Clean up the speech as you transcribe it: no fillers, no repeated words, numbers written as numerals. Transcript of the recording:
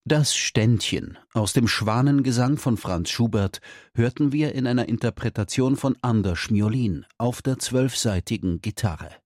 Das Ständchen aus dem Schwanengesang von Franz Schubert hörten wir in einer Interpretation von Anders Schmiolin auf der 12-saitigen Gitarre.